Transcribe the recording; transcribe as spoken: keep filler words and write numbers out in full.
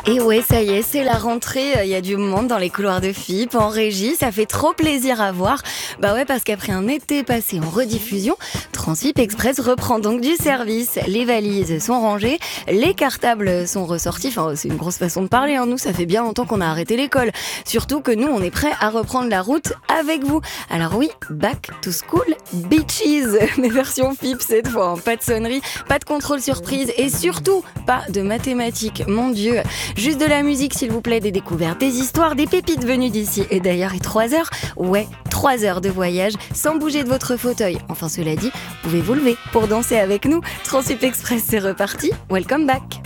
Et ouais, ça y est, c'est la rentrée. Il y a du monde dans les couloirs de F I P, en régie. Ça fait trop plaisir à voir. Bah ouais, parce qu'après un été passé en rediffusion, Transfip Express reprend donc du service. Les valises sont rangées, les cartables sont ressortis. Enfin, c'est une grosse façon de parler, hein. Nous, ça fait bien longtemps qu'on a arrêté l'école. Surtout que nous, on est prêts à reprendre la route avec vous. Alors oui, back to school, bitches. Mais version F I P cette fois, hein. Pas de sonnerie, pas de contrôle surprise et surtout pas de mathématiques. Mon Dieu. Juste de la musique, s'il vous plaît, des découvertes, des histoires, des pépites venues d'ici. Et d'ailleurs, et trois heures, ouais, trois heures de voyage sans bouger de votre fauteuil. Enfin, cela dit, pouvez vous lever pour danser avec nous. Transfip Express, c'est reparti. Welcome back.